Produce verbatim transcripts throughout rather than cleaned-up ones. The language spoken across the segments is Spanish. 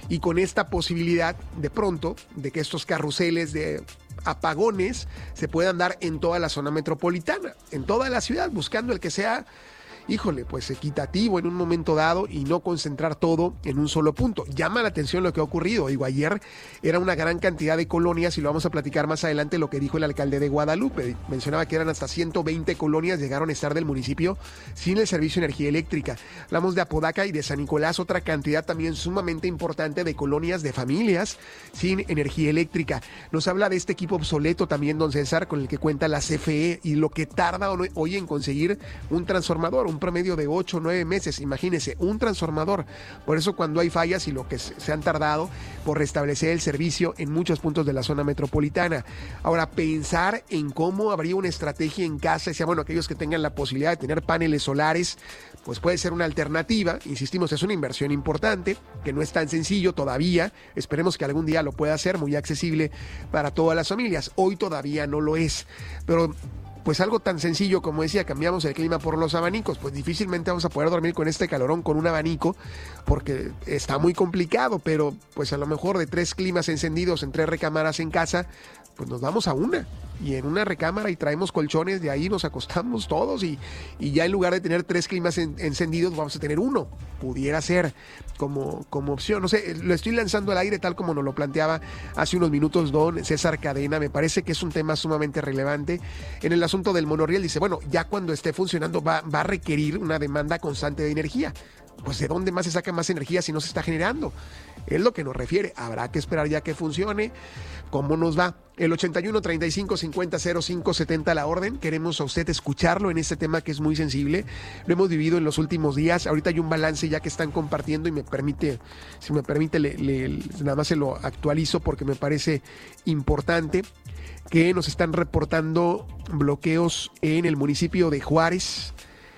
y con esta posibilidad de pronto de que estos carruseles de apagones se puedan dar en toda la zona metropolitana, en toda la ciudad, buscando el que sea, híjole, pues equitativo en un momento dado y no concentrar todo en un solo punto. Llama la atención lo que ha ocurrido. Digo, ayer era una gran cantidad de colonias y lo vamos a platicar más adelante lo que dijo el alcalde de Guadalupe. Mencionaba que eran hasta ciento veinte colonias, llegaron a estar del municipio sin el servicio de energía eléctrica. Hablamos de Apodaca y de San Nicolás, otra cantidad también sumamente importante de colonias, de familias sin energía eléctrica. Nos habla de este equipo obsoleto también, don César, con el que cuenta la C F E y lo que tarda hoy en conseguir un transformador, un promedio de ocho o nueve meses, imagínense, un transformador. Por eso cuando hay fallas y lo que se han tardado por restablecer el servicio en muchos puntos de la zona metropolitana. Ahora, pensar en cómo habría una estrategia en casa, decía, bueno, aquellos que tengan la posibilidad de tener paneles solares, pues puede ser una alternativa. Insistimos, es una inversión importante, que no es tan sencillo todavía, esperemos que algún día lo pueda hacer, muy accesible para todas las familias. Hoy todavía no lo es, pero pues algo tan sencillo como decía, cambiamos el clima por los abanicos, pues difícilmente vamos a poder dormir con este calorón con un abanico, porque está muy complicado, pero pues a lo mejor de tres climas encendidos en tres recámaras en casa, pues nos vamos a una, y en una recámara y traemos colchones, de ahí nos acostamos todos, y, y ya en lugar de tener tres climas en, encendidos, vamos a tener uno, pudiera ser como, como opción, no sé, lo estoy lanzando al aire tal como nos lo planteaba hace unos minutos don César Cadena. Me parece que es un tema sumamente relevante. En el asunto del monorriel dice, bueno, ya cuando esté funcionando va, va a requerir una demanda constante de energía. Pues ¿de dónde más se saca más energía si no se está generando? Es lo que nos refiere. Habrá que esperar ya que funcione. ¿Cómo nos va? El ochenta y uno, treinta y cinco, cincuenta, cero cinco, setenta la orden. Queremos a usted escucharlo en este tema que es muy sensible. Lo hemos vivido en los últimos días. Ahorita hay un balance ya que están compartiendo y me permite, si me permite, le, le, nada más se lo actualizo porque me parece importante, que nos están reportando bloqueos en el municipio de Juárez.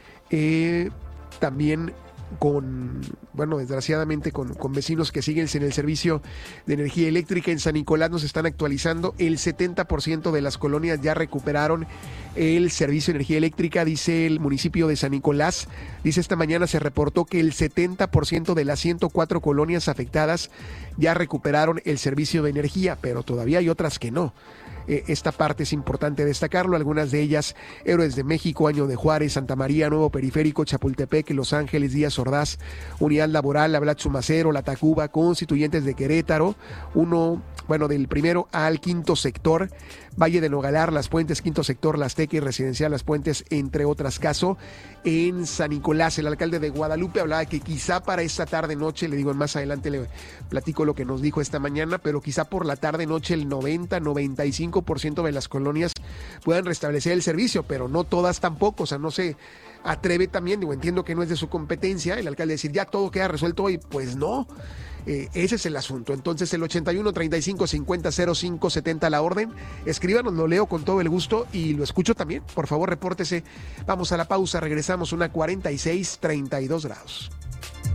Eh, también con, bueno, desgraciadamente con, con vecinos que siguen sin el servicio de energía eléctrica. En San Nicolás nos están actualizando, el setenta por ciento de las colonias ya recuperaron el servicio de energía eléctrica, dice el municipio de San Nicolás. Dice, esta mañana se reportó que el setenta por ciento de las ciento cuatro colonias afectadas ya recuperaron el servicio de energía, pero todavía hay otras que no. Eh, esta parte es importante destacarlo, algunas de ellas: Héroes de México, Año de Juárez, Santa María, Nuevo Periférico, Chapultepec, Los Ángeles, Díaz Ordaz, Unidad Laboral, Ablatzumacero, La Tacuba, Constituyentes de Querétaro, uno, bueno, del primero al quinto sector, Valle de Nogalar, Las Puentes, quinto sector, Las Teques y Residencial Las Puentes, entre otras. Caso en San Nicolás, el alcalde de Guadalupe hablaba que quizá para esta tarde noche, le digo más adelante, le platico lo que nos dijo esta mañana, pero quizá por la tarde noche el noventa, noventa y cinco por ciento de las colonias puedan restablecer el servicio, pero no todas tampoco. O sea, no se atreve también, digo, entiendo que no es de su competencia el alcalde decir ya todo queda resuelto hoy, pues no. Eh, ese es el asunto. Entonces el ochenta y uno, treinta y cinco, cincuenta, cero cinco, setenta la orden. Escríbanos, lo leo con todo el gusto y lo escucho también. Por favor, repórtese. Vamos a la pausa, regresamos, una cuarenta y seis, treinta y dos grados.